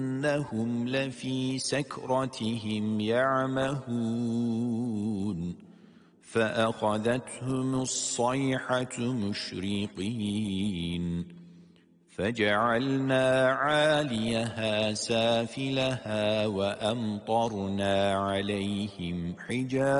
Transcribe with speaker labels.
Speaker 1: إنهم لفي سكرتهم يعمهون فأخذتهم الصيحة مشرقين فجعلنا عاليها سافلها وأمطرنا عليهم حجارة